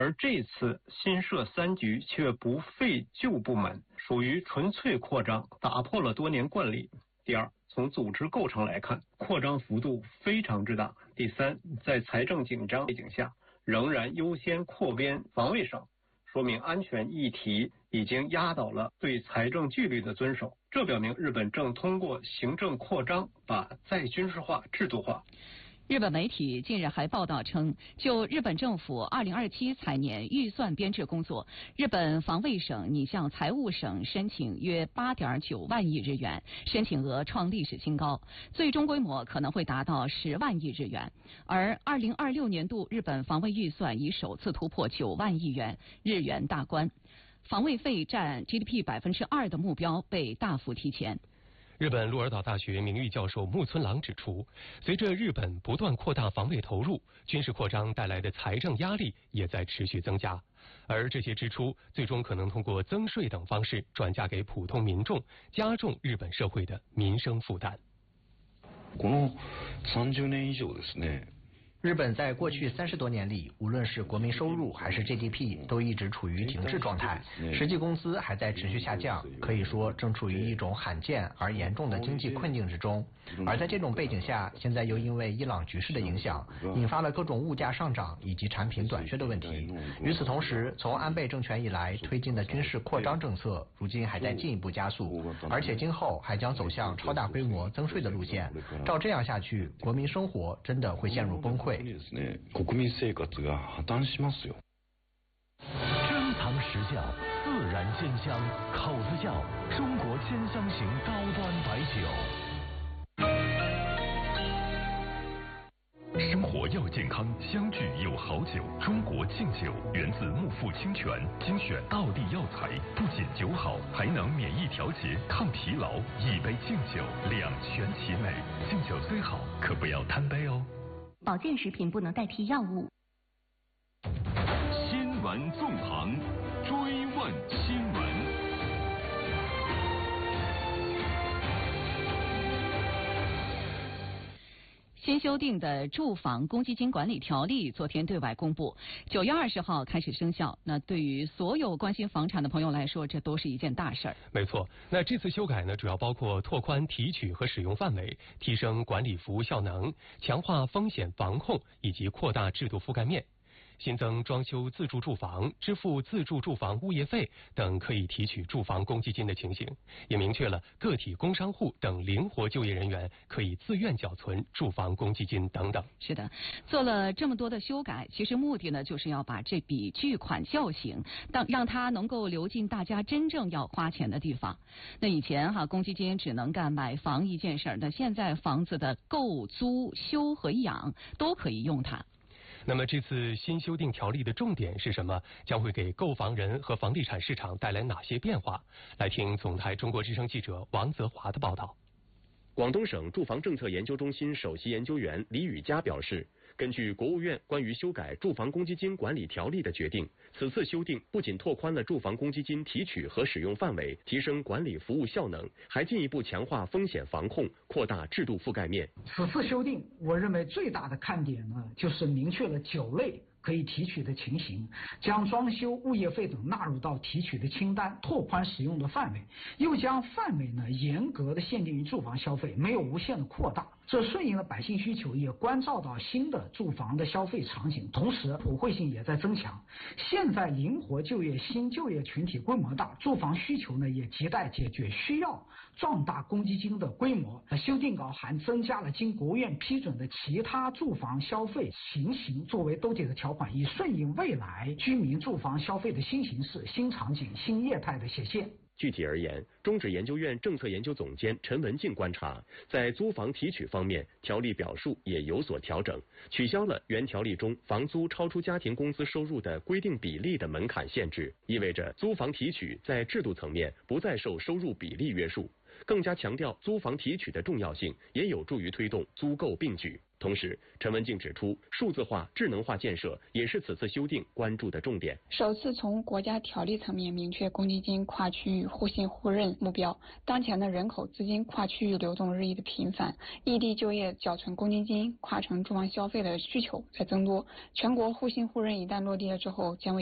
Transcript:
而这次新设3局却不废旧部门，属于纯粹扩张，打破了多年惯例。第二，从组织构成来看，扩张幅度非常之大。第三，在财政紧张背景下，仍然优先扩编防卫省，说明安全议题已经压倒了对财政纪律的遵守。这表明日本正通过行政扩张把再军事化制度化。 日本媒体近日还报道称，就日本政府2027财年预算编制工作，日本防卫省拟向财务省申请约8.9万亿日元，申请额创历史新高，最终规模可能会达到10万亿日元。而2026年度日本防卫预算已首次突破9万亿元日元大关，防卫费占 GDP 2% 的目标被大幅提前。 日本鹿儿岛大学名誉教授木村朗指出，随着日本不断扩大防卫投入，军事扩张带来的财政压力也在持续增加，而这些支出最终可能通过增税等方式转嫁给普通民众，加重日本社会的民生负担。 この30年以上ですね。 日本在过去30多年里，无论是国民收入还是 GDP 都一直处于停滞状态，实际工资还在持续下降，可以说正处于一种罕见而严重的经济困境之中。而在这种背景下，现在又因为伊朗局势的影响，引发了各种物价上涨以及产品短缺的问题。与此同时，从安倍政权以来推进的军事扩张政策，如今还在进一步加速，而且今后还将走向超大规模增税的路线。照这样下去，国民生活真的会陷入崩溃。 国民生活が破綻しますよ。 珍藏实窖，自然鲜香，口子窖，中国千香型高端白酒。生活要健康，相聚有好酒。中国敬酒源自木富清泉，精选道地药材，不仅酒好，还能免疫调节、抗疲劳。一杯敬酒，两全其美。敬酒虽好，可不要贪杯哦。 保健食品不能代替药物。 新闻纵横，追问新闻。 新修订的住房公积金管理条例昨天对外公布，9月20号开始生效。那对于所有关心房产的朋友来说，这都是一件大事儿。 没错，那这次修改呢，主要包括拓宽提取和使用范围，提升管理服务效能，强化风险防控以及扩大制度覆盖面。新增装修自住住房、支付自住住房物业费等可以提取住房公积金的情形，也明确了个体工商户等灵活就业人员可以自愿缴存住房公积金等等。 是的，做了这么多的修改，其实目的呢，就是要把这笔巨款叫醒，让它能够流进大家真正要花钱的地方。那以前公积金只能干买房一件事，那现在房子的购、租、修和养都可以用它。 那么这次新修订条例的重点是什么？将会给购房人和房地产市场带来哪些变化？来听总台中国之声记者王泽华的报道。 广东省住房政策研究中心首席研究员李宇佳表示，根据国务院关于修改住房公积金管理条例的决定，此次修订不仅拓宽了住房公积金提取和使用范围，提升管理服务效能，还进一步强化风险防控，扩大制度覆盖面。 此次修订，我认为最大的看点呢，就是明确了9类可以提取的情形，将装修、物业费等纳入到提取的清单，拓宽使用的范围，又将范围呢严格的限定于住房消费，没有无限的扩大。这顺应了百姓需求，也关照到新的住房的消费场景，同时普惠性也在增强。现在灵活就业、新就业群体规模大，住房需求呢也亟待解决，需要壮大公积金的规模。修订稿还增加了经国务院批准的其他住房消费情形作为兜底的条款，以顺应未来居民住房消费的新形势、新场景、新业态的显现。 具体而言，中指研究院政策研究总监陈文静观察，在租房提取方面，条例表述也有所调整，取消了原条例中房租超出家庭工资收入的规定比例的门槛限制，意味着租房提取在制度层面不再受收入比例约束，更加强调租房提取的重要性，也有助于推动租购并举。 同时，陈文静指出，数字化、智能化建设也是此次修订关注的重点。 首次从国家条例层面明确公积金跨区域互信互认目标。当前的人口资金跨区域流动日益的频繁，异地就业缴存公积金、跨城住房消费的需求在增多。全国互信互认一旦落地了之后，将为